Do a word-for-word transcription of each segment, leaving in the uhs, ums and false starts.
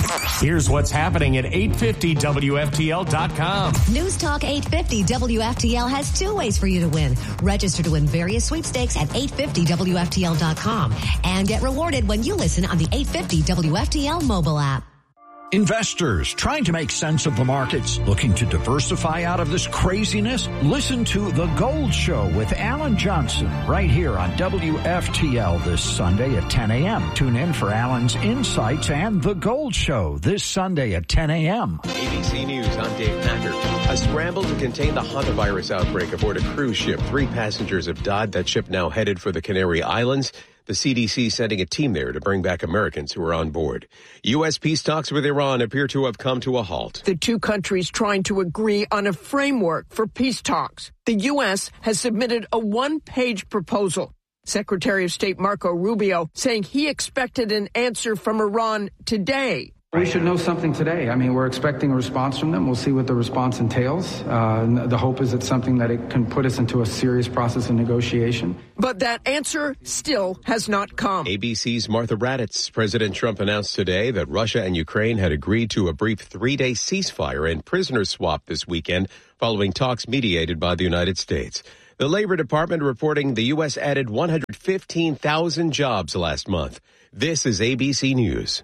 Here's what's happening at eight fifty W F T L dot com. News Talk eight fifty W F T L has two ways for you to win. Register to win various sweepstakes at eight fifty W F T L dot com and get rewarded when you listen on the eight fifty W F T L mobile app. Investors trying to make sense of the markets, looking to diversify out of this craziness? Listen to The Gold Show with Alan Johnson right here on W F T L this Sunday at ten a.m. Tune in for Alan's insights and The Gold Show this Sunday at ten a.m. A B C News, I'm Dave Packer. A scramble to contain the hantavirus outbreak aboard a cruise ship. Three passengers have died. That ship now headed for the Canary Islands. The C D C sending a team there to bring back Americans who are on board. U S peace talks with Iran appear to have come to a halt. The two countries trying to agree on a framework for peace talks. The U S has submitted a one-page proposal. Secretary of State Marco Rubio saying he expected an answer from Iran today. We should know something today. I mean, we're expecting a response from them. We'll see what the response entails. Uh, the hope is it's something that it can put us into a serious process of negotiation. But that answer still has not come. A B C's Martha Raddatz. President Trump announced today that Russia and Ukraine had agreed to a brief three-day ceasefire and prisoner swap this weekend following talks mediated by the United States. The Labor Department reporting the U S added one hundred fifteen thousand jobs last month. This is A B C News.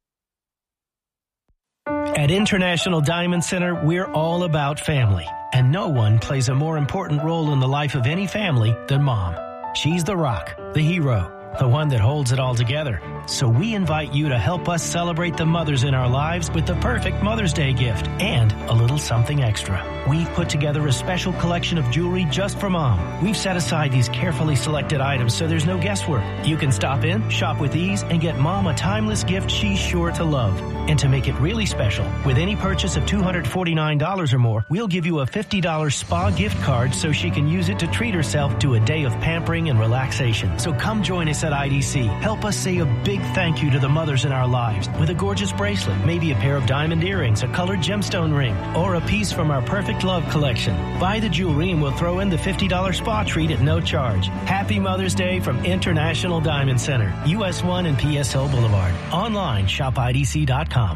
At International Diamond Center, we're all about family, and no one plays a more important role in the life of any family than Mom. She's the rock, the hero, the one that holds it all together. So we invite you to help us celebrate the mothers in our lives with the perfect Mother's Day gift and a little something extra. We've put together a special collection of jewelry just for Mom. We've set aside these carefully selected items so there's no guesswork. You can stop in, shop with ease, and get Mom a timeless gift she's sure to love. And to make it really special, with any purchase of two hundred forty-nine dollars or more, we'll give you a fifty dollars spa gift card so she can use it to treat herself to a day of pampering and relaxation. So come join us at I D C. Help us say a big thank you to the mothers in our lives with a gorgeous bracelet, maybe a pair of diamond earrings, a colored gemstone ring, or a piece from our Perfect Love collection. Buy the jewelry and we'll throw in the fifty dollars spa treat at no charge. Happy Mother's Day from International Diamond Center, U S one and P S L Boulevard. Online, shop I D C dot com.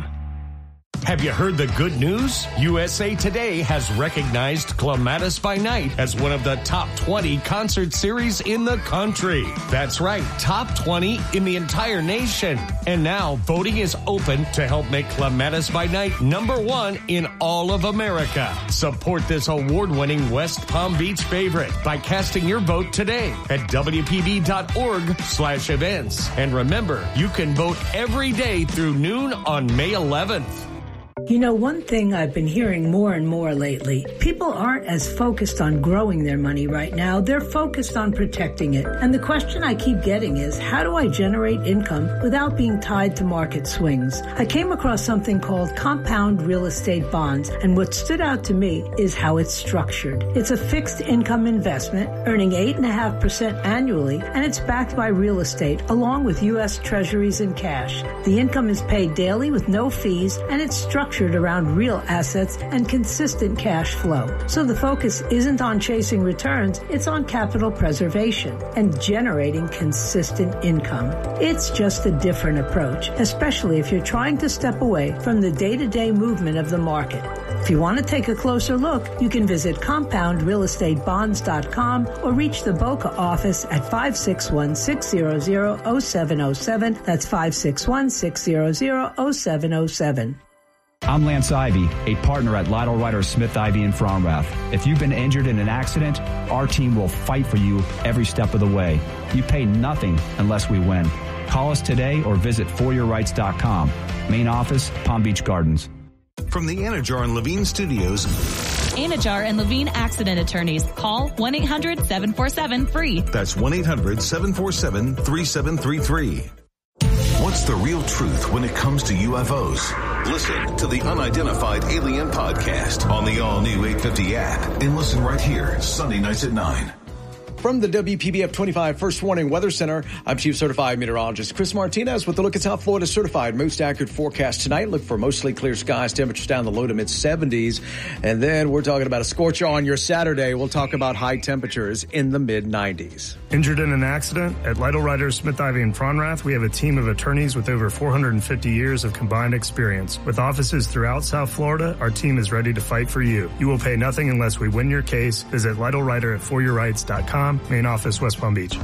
Have you heard the good news? U S A Today has recognized Clematis by Night as one of the top twenty concert series in the country. That's right, top twenty in the entire nation. And now voting is open to help make Clematis by Night number one in all of America. Support this award-winning West Palm Beach favorite by casting your vote today at W P B dot org slash events. And remember, you can vote every day through noon on May eleventh. You know, one thing I've been hearing more and more lately, people aren't as focused on growing their money right now. They're focused on protecting it. And the question I keep getting is, how do I generate income without being tied to market swings? I came across something called compound real estate bonds, and what stood out to me is how it's structured. It's a fixed income investment, earning eight point five percent annually, and it's backed by real estate, along with U S treasuries and cash. The income is paid daily with no fees, and it's structured around real assets and consistent cash flow. So the focus isn't on chasing returns, it's on capital preservation and generating consistent income. It's just a different approach, especially if you're trying to step away from the day-to-day movement of the market. If you want to take a closer look, you can visit compound real estate bonds dot com or reach the Boca office at five six one, six zero zero, zero seven zero seven. That's five six one, six zero zero, zero seven zero seven. I'm Lance Ivy, a partner at Lytle Ryder Smith Ivy in Fromrath. If you've been injured in an accident, our team will fight for you every step of the way. You pay nothing unless we win. Call us today or visit for your rights dot com. Main office, Palm Beach Gardens. From the Anajar and Levine Studios. Anajar and Levine Accident Attorneys. Call one eight hundred, seven four seven, free. That's one eight hundred, seven four seven, three seven three three. What's the real truth when it comes to U F Os? Listen to the Unidentified Alien Podcast on the all-new eight fifty app and listen right here Sunday nights at nine. From the W P B F twenty-five First Warning Weather Center, I'm Chief Certified Meteorologist Chris Martinez with a look at South Florida's certified most accurate forecast tonight. Look for mostly clear skies, temperatures down the low to mid seventies. And then we're talking about a scorcher on your Saturday. We'll talk about high temperatures in the mid nineties. Injured in an accident? At Lytle Ryder, Smith, Ivy, and Fronrath, we have a team of attorneys with over four hundred fifty years of combined experience. With offices throughout South Florida, our team is ready to fight for you. You will pay nothing unless we win your case. Visit Lytle Ryder at for your rights dot com. Main office, West Palm Beach.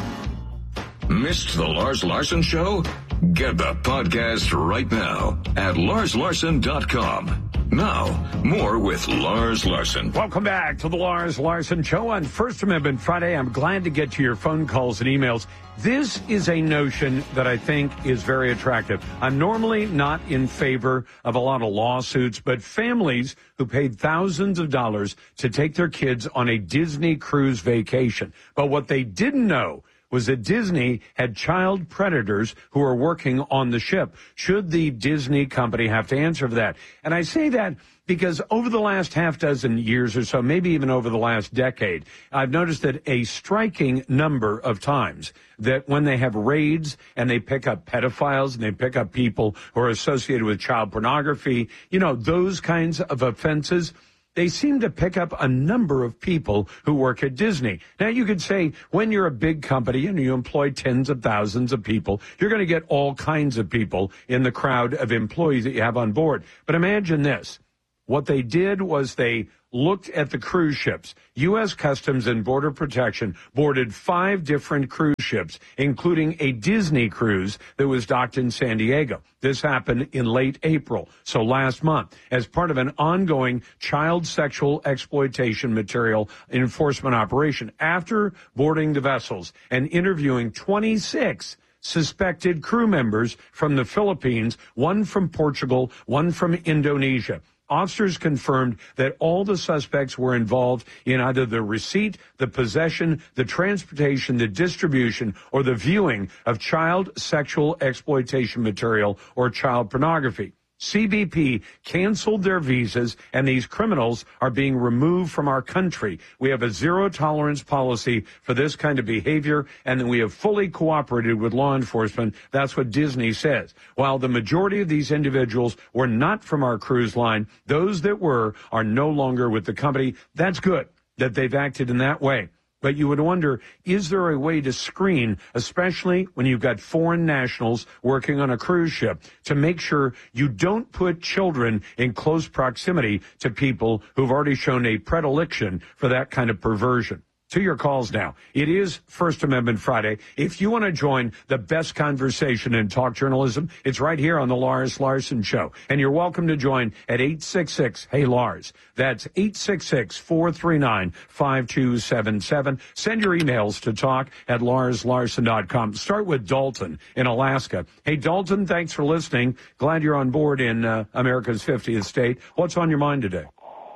Missed the Lars Larson Show? Get the podcast right now at lars larson dot com. Now, more with Lars Larson. Welcome back to the Lars Larson Show on First Amendment Friday. I'm glad to get to your phone calls and emails. This is a notion that I think is very attractive. I'm normally not in favor of a lot of lawsuits, but families who paid thousands of dollars to take their kids on a Disney cruise vacation. But what they didn't know was that Disney had child predators who are working on the ship. Should the Disney company have to answer for that? And I say that because over the last half dozen years or so, maybe even over the last decade, I've noticed that a striking number of times that when they have raids and they pick up pedophiles and they pick up people who are associated with child pornography, you know, those kinds of offenses, they seem to pick up a number of people who work at Disney. Now, you could say when you're a big company and you employ tens of thousands of people, you're going to get all kinds of people in the crowd of employees that you have on board. But imagine this. What they did was they looked at the cruise ships. U S Customs and Border Protection boarded five different cruise ships, including a Disney cruise that was docked in San Diego. This happened in late April, so last month, as part of an ongoing child sexual exploitation material enforcement operation. After boarding the vessels and interviewing twenty-six suspected crew members from the Philippines, one from Portugal, one from Indonesia, officers confirmed that all the suspects were involved in either the receipt, the possession, the transportation, the distribution, or the viewing of child sexual exploitation material or child pornography. C B P canceled their visas, and these criminals are being removed from our country. We have a zero-tolerance policy for this kind of behavior, and we have fully cooperated with law enforcement. That's what Disney says. While the majority of these individuals were not from our cruise line, those that were are no longer with the company. That's good that they've acted in that way. But you would wonder, is there a way to screen, especially when you've got foreign nationals working on a cruise ship, to make sure you don't put children in close proximity to people who've already shown a predilection for that kind of perversion? To your calls now. It is First Amendment Friday. If you want to join the best conversation in talk journalism, it's right here on the Lars Larson Show. And you're welcome to join at eight six six, hey Lars. That's eight six six, four three nine, five two seven seven. Send your emails to talk at lars larson dot com. Start with Dalton in Alaska. Hey, Dalton, thanks for listening. Glad you're on board in uh, America's fiftieth state. What's on your mind today?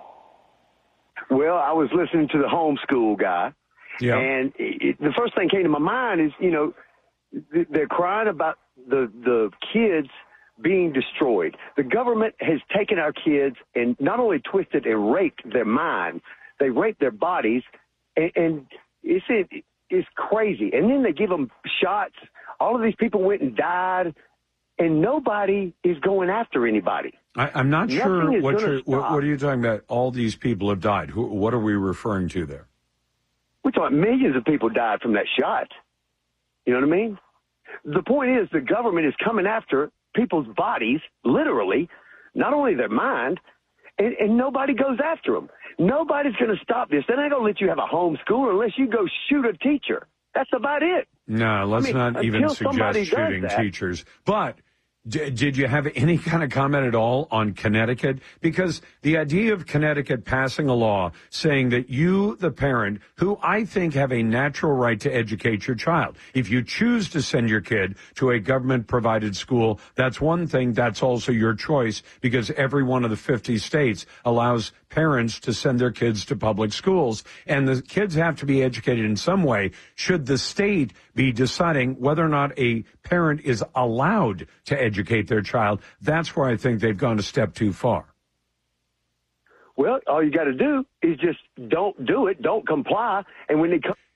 Well, I was listening to the homeschool guy, yeah. and it, the first thing came to my mind is, you know, they're crying about the the kids being destroyed. The government has taken our kids and not only twisted and raped their mind, they raped their bodies, and, and it's it, it's crazy. And then they give them shots. All of these people went and died, and nobody is going after anybody. I, I'm not Nothing sure what, you're, what, stop. what are you talking about? All these people have died. Who, what are we referring to there? We're talking millions of people died from that shot. You know what I mean? The point is the government is coming after people's bodies, literally, not only their mind, and, and nobody goes after them. Nobody's going to stop this. They ain't going to let you have a homeschool unless you go shoot a teacher. That's about it. No, let's I mean, not even suggest shooting that, teachers. But d- did you have any kind of comment at all on Connecticut? Because the idea of Connecticut passing a law saying that you, the parent, who I think have a natural right to educate your child, if you choose to send your kid to a government-provided school, that's one thing. That's also your choice, because every one of the fifty states allows parents to send their kids to public schools, and the kids have to be educated in some way. Should the state be deciding whether or not a parent is allowed to educate their child? That's where I think they've gone a step too far. Well, all you got to do is just don't do it, don't comply, and when they come...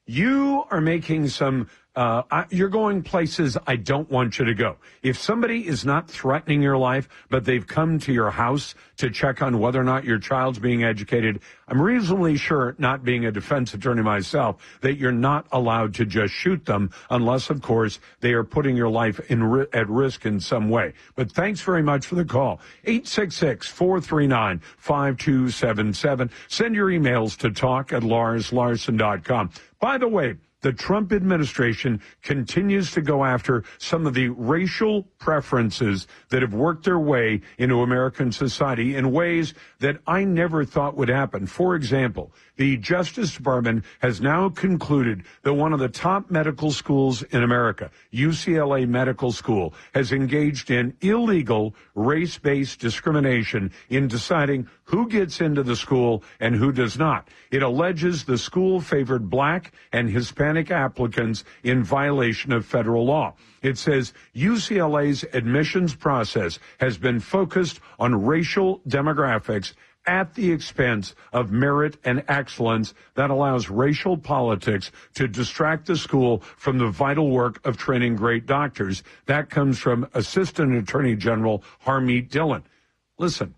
You are making some, uh, you're going places I don't want you to go. If somebody is not threatening your life, but they've come to your house to check on whether or not your child's being educated, I'm reasonably sure, not being a defense attorney myself, that you're not allowed to just shoot them unless, of course, they are putting your life in ri- at risk in some way. But thanks very much for the call. eight six six, four three nine, five two seven seven. Send your emails to talk at lars larson dot com. By the way, the Trump administration continues to go after some of the racial preferences that have worked their way into American society in ways that I never thought would happen. For example, the Justice Department has now concluded that one of the top medical schools in America, U C L A Medical School, has engaged in illegal race-based discrimination in deciding who gets into the school and who does not. It alleges the school favored black and Hispanic applicants in violation of federal law. It says U C L A's admissions process has been focused on racial demographics at the expense of merit and excellence that allows racial politics to distract the school from the vital work of training great doctors. That comes from Assistant Attorney General Harmeet Dillon. Listen,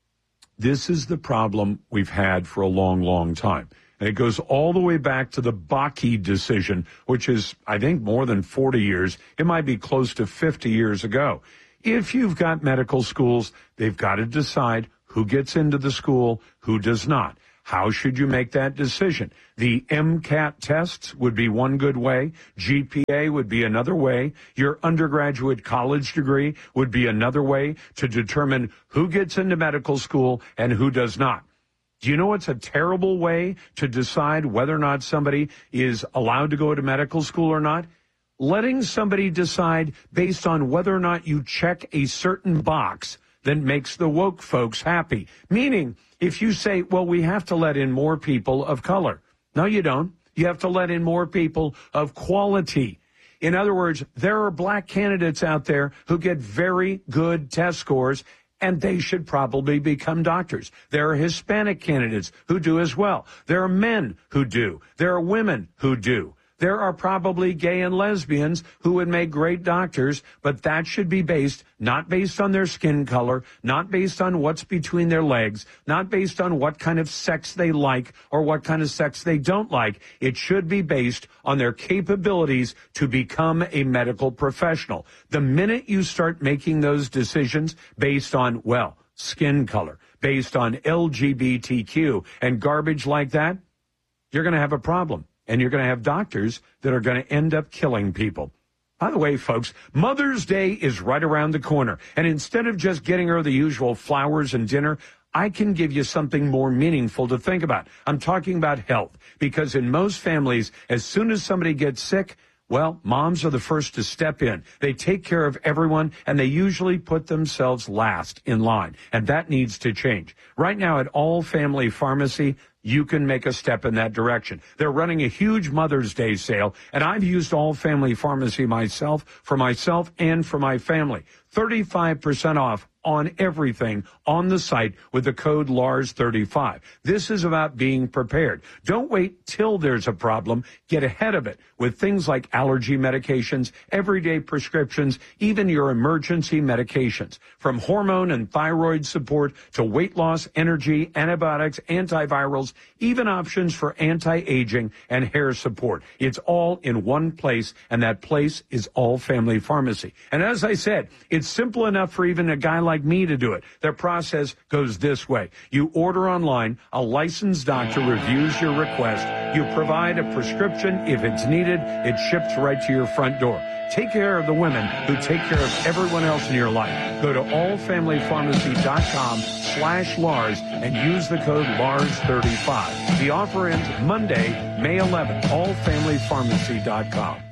this is the problem we've had for a long, long time. And it goes all the way back to the Bakke decision, which is, I think, more than forty years. It might be close to fifty years ago. If you've got medical schools, they've got to decide who gets into the school, who does not. How should you make that decision? The MCAT tests would be one good way. G P A would be another way. Your undergraduate college degree would be another way to determine who gets into medical school and who does not. Do you know what's a terrible way to decide whether or not somebody is allowed to go to medical school or not? Letting somebody decide based on whether or not you check a certain box that makes the woke folks happy. Meaning, if you say, well, we have to let in more people of color. No, you don't. You have to let in more people of quality. In other words, there are black candidates out there who get very good test scores, and they should probably become doctors. There are Hispanic candidates who do as well. There are men who do. There are women who do. There are probably gay and lesbians who would make great doctors, but that should be based, not based on their skin color, not based on what's between their legs, not based on what kind of sex they like or what kind of sex they don't like. It should be based on their capabilities to become a medical professional. The minute you start making those decisions based on, well, skin color, based on L G B T Q and garbage like that, you're going to have a problem. And you're going to have doctors that are going to end up killing people. By the way, folks, Mother's Day is right around the corner. And instead of just getting her the usual flowers and dinner, I can give you something more meaningful to think about. I'm talking about health. Because in most families, as soon as somebody gets sick, well, moms are the first to step in. They take care of everyone, and they usually put themselves last in line. And that needs to change. Right now at All Family Pharmacy, you can make a step in that direction. They're running a huge Mother's Day sale, and I've used All Family Pharmacy myself, for myself and for my family. thirty-five percent off on everything on the site with the code L A R S thirty-five. This is about being prepared. Don't wait till there's a problem. Get ahead of it with things like allergy medications, everyday prescriptions, even your emergency medications. From hormone and thyroid support to weight loss, energy, antibiotics, antivirals, even options for anti-aging and hair support. It's all in one place, and that place is All Family Pharmacy. And as I said, it's simple enough for even a guy like me to do it. Their process goes this way. You order online, a licensed doctor reviews your request, you provide a prescription if it's needed, it ships right to your front door. Take care of the women who take care of everyone else in your life. Go to allfamilypharmacy.com slash Lars and use the code L A R S thirty-five. The offer ends Monday, May eleventh, all family pharmacy dot com.